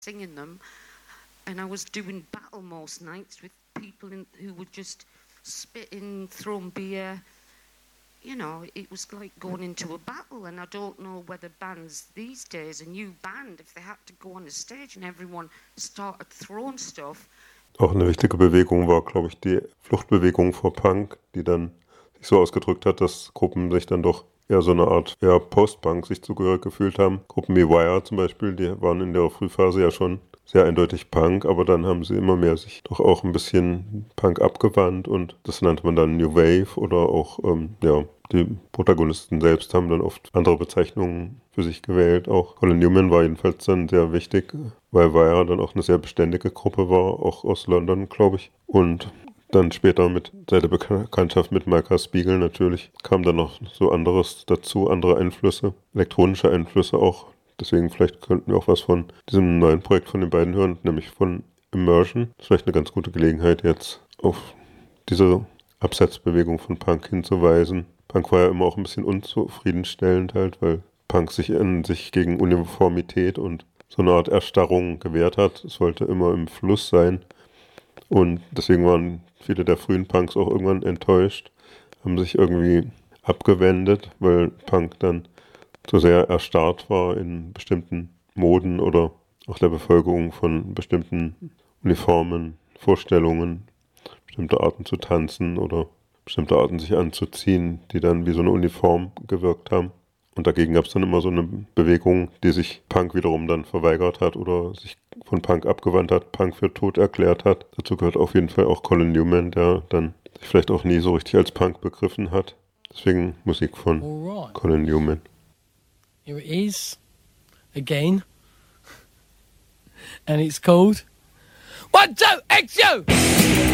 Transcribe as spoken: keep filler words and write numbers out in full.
singing them, and I was doing battle most nights with people in, who were just spitting, throwing beer. You know, it was like going into a battle, and I don't know whether bands these days, a new band, if they had to go on the stage and everyone started throwing stuff. Auch eine wichtige Bewegung war, glaube ich, die Fluchtbewegung vor Punk, die dann sich so ausgedrückt hat, dass Gruppen sich dann doch eher so eine Art ja, Post-Punk sich zugehörig gefühlt haben. Gruppen wie Wire zum Beispiel, die waren in der Frühphase ja schon sehr eindeutig Punk, aber dann haben sie immer mehr sich doch auch ein bisschen Punk abgewandt und das nannte man dann New Wave oder auch, ähm, ja, die Protagonisten selbst haben dann oft andere Bezeichnungen für sich gewählt. Auch Colin Newman war jedenfalls dann sehr wichtig, weil Wire dann auch eine sehr beständige Gruppe war, auch aus London, glaube ich. Und dann später mit seit der Bekanntschaft mit Micah Spiegel natürlich kam dann noch so anderes dazu, andere Einflüsse, elektronische Einflüsse auch. Deswegen vielleicht könnten wir auch was von diesem neuen Projekt von den beiden hören, nämlich von Immersion. Das ist vielleicht eine ganz gute Gelegenheit, jetzt auf diese Absetzbewegung von Punk hinzuweisen. Punk war ja immer auch ein bisschen unzufriedenstellend halt, weil Punk sich in sich gegen Uniformität und so eine Art Erstarrung gewehrt hat. Es wollte immer im Fluss sein. Und deswegen waren viele der frühen Punks auch irgendwann enttäuscht, haben sich irgendwie abgewendet, weil Punk dann so sehr erstarrt war in bestimmten Moden oder auch der Bevölkerung von bestimmten Uniformen, Vorstellungen, bestimmte Arten zu tanzen oder bestimmte Arten sich anzuziehen, die dann wie so eine Uniform gewirkt haben. Und dagegen gab es dann immer so eine Bewegung, die sich Punk wiederum dann verweigert hat oder sich von Punk abgewandt hat, Punk für tot erklärt hat. Dazu gehört auf jeden Fall auch Colin Newman, der dann sich vielleicht auch nie so richtig als Punk begriffen hat. Deswegen Musik von Alright. Colin Newman. Here it is, again, and it's called One, Two, X, You!